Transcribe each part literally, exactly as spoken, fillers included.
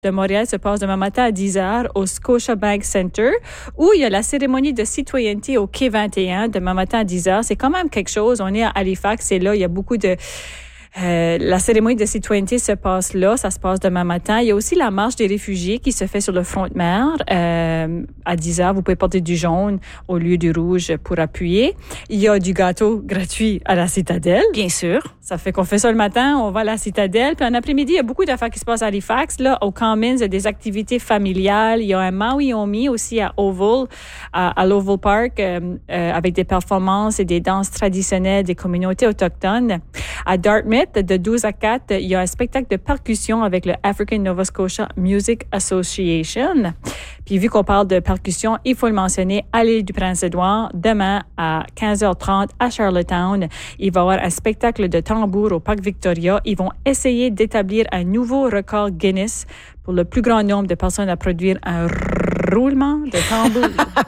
de Montréal se passe demain matin à dix heures au Scotiabank Center, où il y a la cérémonie de citoyenneté au quai vingt et un demain matin à dix heures. C'est quand même quelque chose. On est à Halifax, c'est là, il y a beaucoup de... Euh, la cérémonie de citoyenneté se passe là, ça se passe demain matin. Il y a aussi la marche des réfugiés qui se fait sur le front de mer euh, à dix heures. Vous pouvez porter du jaune au lieu du rouge pour appuyer. Il y a du gâteau gratuit à la Citadelle. Bien sûr. Ça fait qu'on fait ça le matin, on va à la Citadelle. Puis en après-midi, il y a beaucoup d'affaires qui se passent à Halifax. Là, au Commons, il y a des activités familiales. Il y a un Maui Omi aussi à Oval, à, à l'Oval Park, euh, euh, avec des performances et des danses traditionnelles des communautés autochtones. À Dartmouth, de douze à quatre, il y a un spectacle de percussion avec le African Nova Scotia Music Association. Puis vu qu'on parle de percussion, il faut le mentionner, à l'île du Prince-Édouard, demain à quinze heures trente à Charlottetown, il va y avoir un spectacle de tambour au Parc Victoria. Ils vont essayer d'établir un nouveau record Guinness pour le plus grand nombre de personnes à produire un roulement de tambour.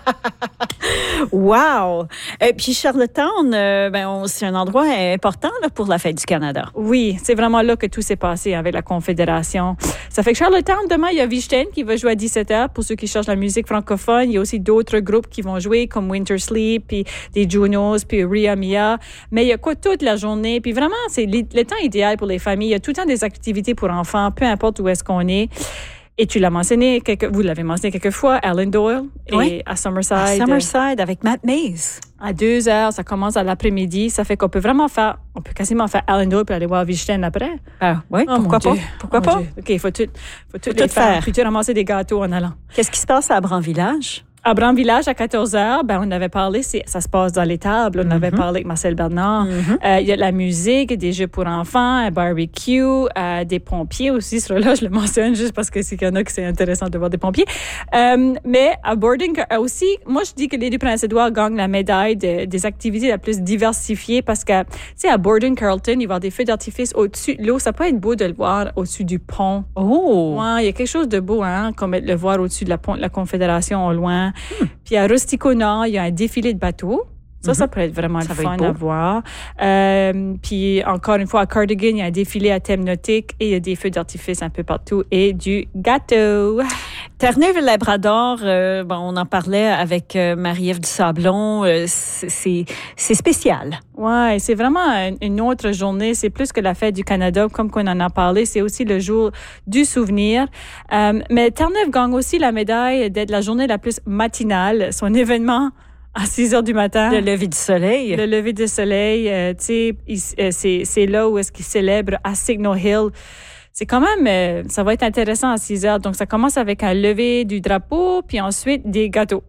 Wow! Et puis Charlottetown, euh, ben on, c'est un endroit important là, pour la Fête du Canada. Oui, c'est vraiment là que tout s'est passé avec la Confédération. Ça fait que Charlottetown, demain, il y a Vichten qui va jouer à dix-sept heures pour ceux qui cherchent la musique francophone. Il y a aussi d'autres groupes qui vont jouer comme Winter Sleep, puis des Junos, puis Ria Mia. Mais il y a quoi toute la journée? Puis vraiment, c'est le, le temps idéal pour les familles. Il y a tout le temps des activités pour enfants, peu importe où est-ce qu'on est. Et tu l'as mentionné, quelques, vous l'avez mentionné quelques fois, Alan Doyle oui. et à Summerside. À Summerside avec Matt Mays. À deux heures, ça commence à l'après-midi. Ça fait qu'on peut vraiment faire, on peut quasiment faire Alan Doyle puis aller voir Vichten après. Ah oui, oh, pourquoi pas? Pourquoi oh, pas? OK, il faut tout, faut tout, faut les tout faire. faire. Puis tu ramasser des gâteaux en allant. Qu'est-ce qui se passe à Abram-Village? À Bram-Village, à quatorze heures, ben, on avait parlé, c'est, ça se passe dans les tables. On mm-hmm. avait parlé avec Marcel Bernard. Mm-hmm. Euh, il y a de la musique, des jeux pour enfants, un barbecue, euh, des pompiers aussi. Sur là, je le mentionne juste parce que c'est qu'il y en a que c'est intéressant de voir des pompiers. Euh, mais à Boarding aussi, moi, je dis que l'île du Prince-Édouard gagne la médaille de, des activités la plus diversifiées parce que, tu sais, à Borden Carlton, il va y avoir des feux d'artifice au-dessus de l'eau. Ça peut être beau de le voir au-dessus du pont. Oh! Ouais, il y a quelque chose de beau, hein, comme le voir au-dessus de la pont de la Confédération au loin. Hmm. Puis à Rustico Nord, il y a un défilé de bateaux. Ça, mm-hmm. ça peut être vraiment ça le fun à voir. Euh, puis encore une fois, à Cardigan, il y a un défilé à thème nautique et il y a des feux d'artifice un peu partout et du gâteau. Terre-Neuve-Labrador, euh, bon, on en parlait avec euh, Marie-Ève Dusablon, euh, c'est, c'est spécial. Ouais, c'est vraiment une autre journée. C'est plus que la Fête du Canada, comme qu'on en a parlé. C'est aussi le jour du souvenir. Euh, mais Terre-Neuve gagne aussi la médaille d'être la journée la plus matinale. Son événement à six heures du matin. Le lever du soleil. Le lever du soleil. Euh, tu sais, euh, c'est, c'est là où est-ce qu'ils célèbrent à Signal Hill. C'est quand même, euh, ça va être intéressant à six heures. Donc, ça commence avec un lever du drapeau, puis ensuite des gâteaux.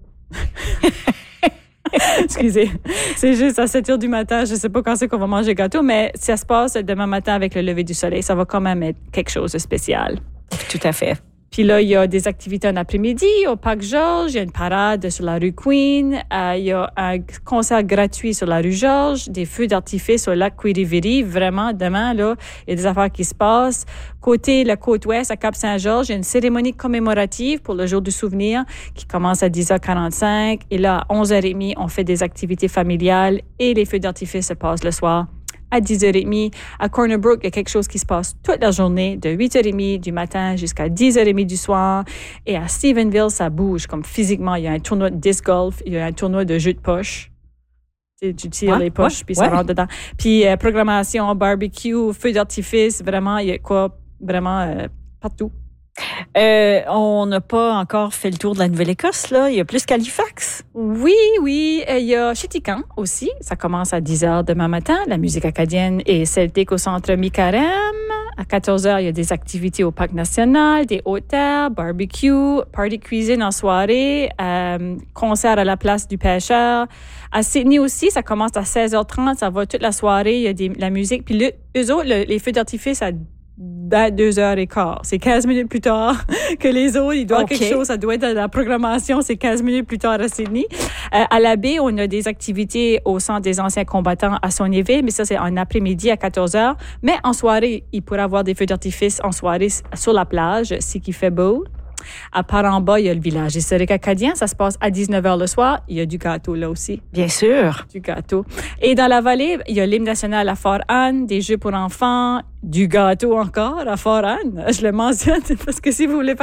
Excusez, c'est juste à sept heures du matin. Je ne sais pas quand c'est qu'on va manger gâteau, mais ça se passe demain matin avec le lever du soleil. Ça va quand même être quelque chose de spécial. Tout à fait. Puis là, il y a des activités en après-midi au Parc Georges. Il y a une parade sur la rue Queen. Euh, il y a un concert gratuit sur la rue Georges. Des feux d'artifice au lac Quiriviri. Vraiment, demain, là, il y a des affaires qui se passent. Côté la côte ouest, à Cap-Saint-Georges, il y a une cérémonie commémorative pour le jour du souvenir qui commence à dix heures quarante-cinq. Et là, à onze heures trente, on fait des activités familiales et les feux d'artifice se passent le soir. À dix heures trente, à Corner Brook, il y a quelque chose qui se passe toute la journée, de huit heures trente du matin jusqu'à dix heures trente du soir. Et à Stephenville, ça bouge comme physiquement. Il y a un tournoi de disc golf, il y a un tournoi de jeu de poche. Tu, tu tires ouais, les poches, ouais, puis ça ouais. rentre dedans. Puis euh, programmation, barbecue, feu d'artifice, vraiment, il y a quoi, vraiment euh, partout. Euh, on n'a pas encore fait le tour de la Nouvelle-Écosse, là. Il y a plus qu'Halifax. Oui, oui. Il y a Chéticamp aussi. Ça commence à dix heures demain matin. La musique acadienne et celtique au centre Mi-Carême. À quatorze heures, il y a des activités au Parc national, des hôtels, barbecue, party cuisine en soirée, euh, concert à la place du pêcheur. À Sydney aussi, ça commence à seize heures trente. Ça va toute la soirée. Il y a des, la musique. Puis le, eux autres, le, les feux d'artifice à deux heures et quart. C'est quinze minutes plus tard que les autres. Il doit y avoir okay. quelque chose. Ça doit être dans la programmation. C'est quinze minutes plus tard à Sydney. Euh, à la baie, on a des activités au Centre des anciens combattants à Saulnier-Ville, mais ça, c'est en après-midi à quatorze heures. Mais en soirée, il pourrait y avoir des feux d'artifice en soirée sur la plage, si qu'il fait beau. À part en bas, il y a le village historique acadien. Ça se passe à dix-neuf heures le soir. Il y a du gâteau là aussi. Bien sûr. Du gâteau. Et dans la vallée, il y a l'hymne national à Fort-Anne, des jeux pour enfants, du gâteau encore à Fort-Anne. Je le mentionne parce que si vous voulez